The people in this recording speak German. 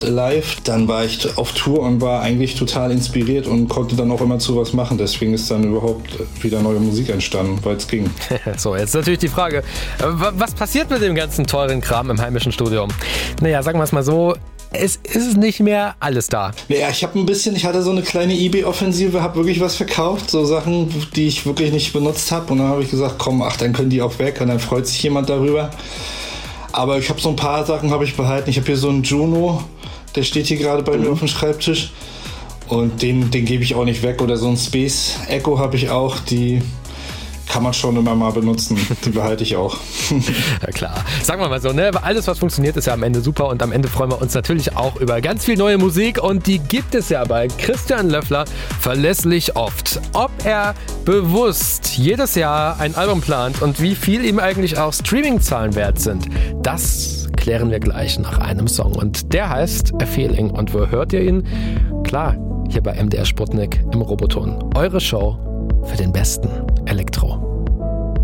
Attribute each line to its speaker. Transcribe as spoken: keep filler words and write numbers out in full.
Speaker 1: live. Dann war ich auf Tour und war eigentlich total inspiriert und konnte dann auch immer zu was machen. Deswegen ist dann überhaupt wieder neue Musik entstanden, weil es ging.
Speaker 2: So, jetzt natürlich die Frage, was passiert mit dem ganzen teuren Kram im heimischen Studio? Naja, sagen wir es mal so, es ist nicht mehr alles da.
Speaker 1: Naja, ich habe ein bisschen, ich hatte so eine kleine eBay-Offensive, habe wirklich was verkauft, so Sachen, die ich wirklich nicht benutzt habe. Und dann habe ich gesagt, komm, ach, dann können die auch weg und dann freut sich jemand darüber. Aber ich habe so ein paar Sachen habe ich behalten. Ich habe hier so einen Juno, der steht hier gerade bei mhm. mir auf dem Schreibtisch. Und den, den gebe ich auch nicht weg. Oder so ein Space Echo habe ich auch, die kann man schon immer mal benutzen. Die behalte ich auch.
Speaker 2: Ja klar. Sagen wir mal so, ne? Alles, was funktioniert, ist ja am Ende super. Und am Ende freuen wir uns natürlich auch über ganz viel neue Musik. Und die gibt es ja bei Christian Löffler verlässlich oft. Ob er bewusst jedes Jahr ein Album plant und wie viel ihm eigentlich auch Streaming-Zahlen wert sind, das klären wir gleich nach einem Song. Und der heißt A Feeling. Und wo hört ihr ihn? Klar, hier bei M D R Sputnik im Roboton. Eure Show für den besten Elektro.